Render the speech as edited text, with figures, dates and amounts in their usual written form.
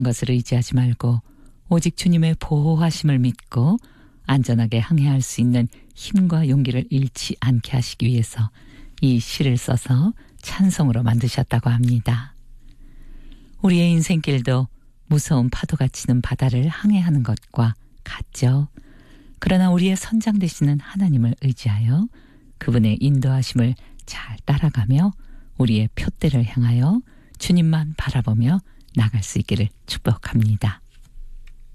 것을 의지하지 말고 오직 주님의 보호하심을 믿고 안전하게 항해할 수 있는 힘과 용기를 잃지 않게 하시기 위해서 이 시를 써서 찬송으로 만드셨다고 합니다. 우리의 인생길도 무서운 파도가 치는 바다를 항해하는 것과 같죠. 그러나 우리의 선장 되시는 하나님을 의지하여 그분의 인도하심을 잘 따라가며 우리의 표대를 향하여 주님만 바라보며 나갈 수 있기를 축복합니다.